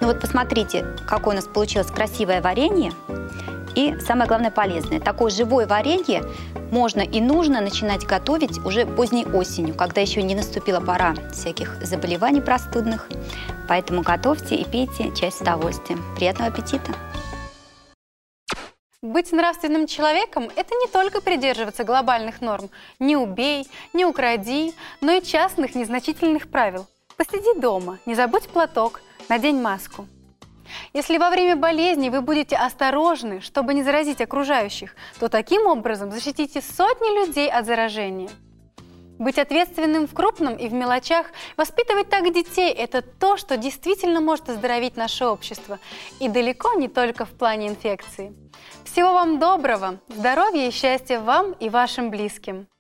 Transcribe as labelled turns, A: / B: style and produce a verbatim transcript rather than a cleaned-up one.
A: вот посмотрите, какое у нас получилось красивое варенье. И самое главное, полезное. Такое живое варенье можно и нужно начинать готовить уже поздней осенью, когда еще не наступила пора всяких заболеваний простудных. Поэтому готовьте и пейте чай с удовольствием. Приятного аппетита!
B: Быть нравственным человеком – это не только придерживаться глобальных норм «не убей», «не укради», но и частных незначительных правил. Посиди дома, не забудь платок, надень маску. Если во время болезни вы будете осторожны, чтобы не заразить окружающих, то таким образом защитите сотни людей от заражения. Быть ответственным в крупном и в мелочах, воспитывать так детей – это то, что действительно может оздоровить наше общество. И далеко не только в плане инфекции. Всего вам доброго, здоровья и счастья вам и вашим близким!